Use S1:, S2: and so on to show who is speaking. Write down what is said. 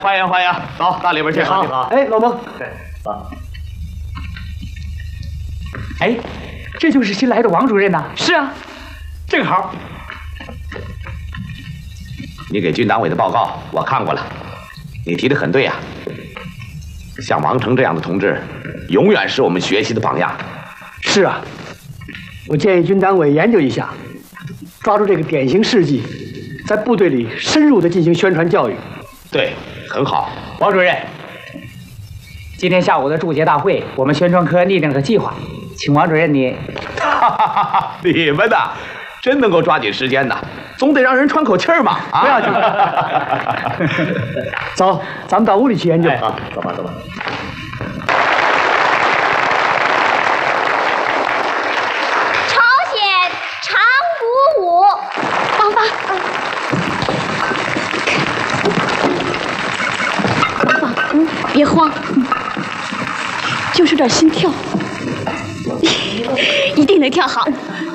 S1: 欢迎欢迎，走到里边去。
S2: 好，哎，老孟，
S1: 走。
S2: 哎，这就是新来的王主任呐。
S3: 是啊，正好。
S1: 你给军党委的报告我看过了，你提的很对呀。像王成这样的同志，永远是我们学习的榜样。
S2: 是啊，我建议军党委研究一下，抓住这个典型事迹，在部队里深入的进行宣传教育。
S1: 对，很好。
S3: 王主任，今天下午的祝捷大会，我们宣传科拟定了个计划，请王主任你。
S1: 你们呐，真能够抓紧时间呐，总得让人喘口气儿嘛。
S2: 不要紧。走，咱们到屋里去研究。
S1: 啊，走吧走吧。
S4: 朝鲜长鼓舞，芳芳，别慌，就是有点心跳，一定能跳好。